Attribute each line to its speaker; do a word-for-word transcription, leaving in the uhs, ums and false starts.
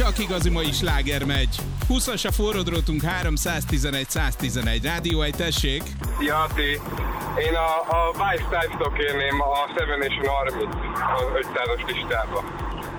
Speaker 1: csak igazi mai sláger megy. húszas a forrodrótunk, háromszáztizenegy száztizenegy. Rádió egy, tessék.
Speaker 2: Szia, Ati. Én a, a Vice Types-tól kérném a Seven Nation Army-t az ötszázas listába.